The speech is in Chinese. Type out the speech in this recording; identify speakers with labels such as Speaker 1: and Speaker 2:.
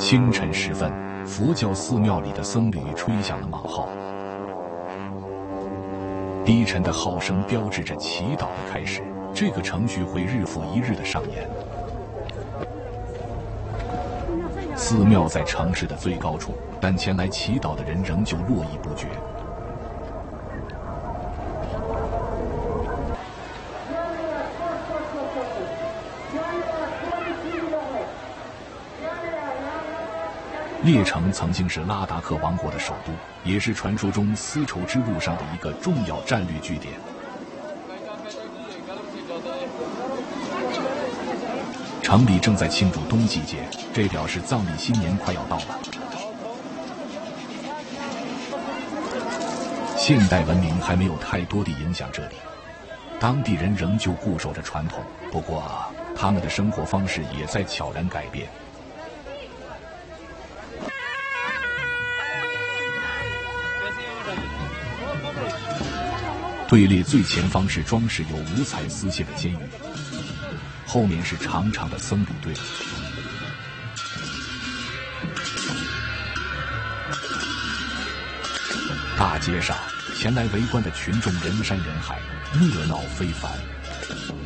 Speaker 1: 清晨时分，佛教寺庙里的僧侣吹响了芒号，低沉的号声标志着祈祷的开始。这个程序会日复一日的上演。寺庙在城市的最高处，但前来祈祷的人仍旧络绎不绝。列城曾经是拉达克王国的首都，也是传说中丝绸之路上的一个重要战略据点。城里正在庆祝冬季节，这表示藏历新年快要到了。现代文明还没有太多地影响这里，当地人仍旧固守着传统，不过他们的生活方式也在悄然改变。队列最前方是装饰有五彩丝线的监狱，后面是长长的僧侣队。大街上，前来围观的群众人山人海，热闹非凡。